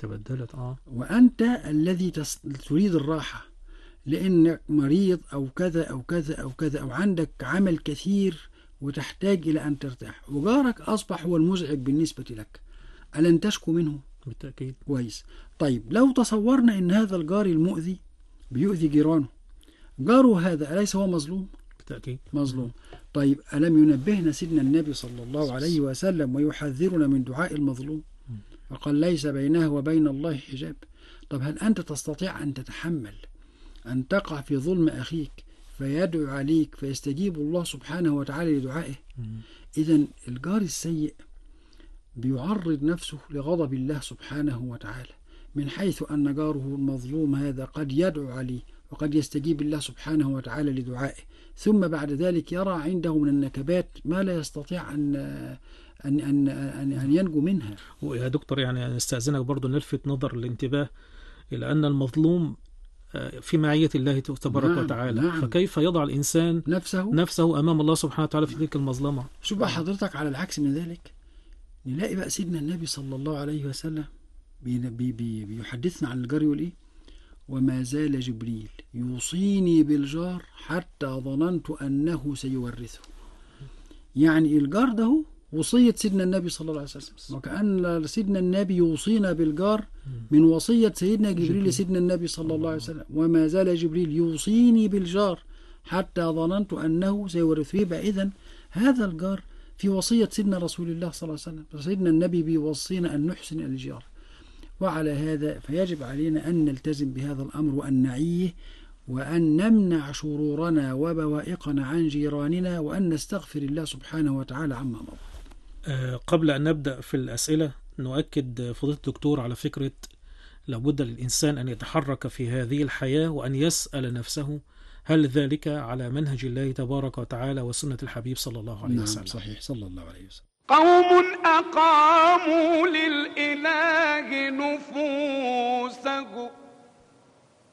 تبدلت. وأنت الذي تريد الراحة لأنك مريض أو كذا أو كذا أو كذا، أو عندك عمل كثير وتحتاج إلى أن ترتاح، وجارك أصبح هو المزعج بالنسبة لك، ألن تشكو منه؟ بالتأكيد. كويس. طيب لو تصورنا أن هذا الجار المؤذي بيؤذي جيرانه، جاره هذا أليس هو مظلوم؟ بالتأكيد مظلوم. طيب ألم ينبهنا سيدنا النبي صلى الله عليه وسلم ويحذرنا من دعاء المظلوم؟ فقال ليس بينه وبين الله حجاب. طب هل أنت تستطيع أن تتحمل أن تقع في ظلم أخيك فيدعو عليك فيستجيب الله سبحانه وتعالى لدعائه؟ إذن الجار السيء بيعرض نفسه لغضب الله سبحانه وتعالى، من حيث أن جاره المظلوم هذا قد يدعو عليه وقد يستجيب الله سبحانه وتعالى لدعائه، ثم بعد ذلك يرى عنده من النكبات ما لا يستطيع أن ينجو منها. ويا دكتور يعني نستأذنك برضو نلفت نظر الانتباه إلى أن المظلوم في معية الله تبارك وتعالى. نعم. فكيف يضع الإنسان نفسه أمام الله سبحانه وتعالى في تلك المظلمة؟ شوف بقى حضرتك على العكس من ذلك، نلاقي بقى سيدنا النبي صلى الله عليه وسلم بيحدثنا عن الجار يقول إيه؟ وما زال جبريل يوصيني بالجار حتى ظننت أنه سيورثه. يعني الجار ده وصية سيدنا النبي صلى الله عليه وسلم، وكأن سيدنا النبي يوصينا بالجار من وصية سيدنا جبريل لسيدنا النبي صلى الله عليه وسلم. وما زال جبريل يوصيني بالجار حتى ظننت أنه سيورثه. يبقى إذن هذا الجار في وصية سيدنا رسول الله صلى الله عليه وسلم، سيدنا النبي بيوصينا أن نحسن الجار. وعلى هذا فيجب علينا أن نلتزم بهذا الأمر وأن نعيه وأن نمنع شرورنا وبوائقنا عن جيراننا وأن نستغفر الله سبحانه وتعالى عما مضى. قبل أن نبدأ في الأسئلة نؤكد فضيلة الدكتور على فكرة لابد للإنسان أن يتحرك في هذه الحياة وأن يسأل نفسه هل ذلك على منهج الله تبارك وتعالى وسنة الحبيب صلى الله عليه وسلم. نعم صحيح صلى الله عليه وسلم. قوم أقاموا